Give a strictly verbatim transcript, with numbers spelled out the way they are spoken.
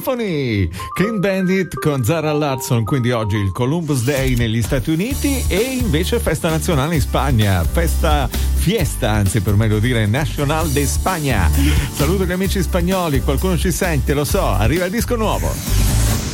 Symphony, Clean Bandit con Zara Larsson. Quindi oggi il Columbus Day negli Stati Uniti e invece festa nazionale in Spagna, festa fiesta, anzi per meglio dire Nacional de Spagna. Saluto gli amici spagnoli, qualcuno ci sente, lo so, arriva il disco nuovo.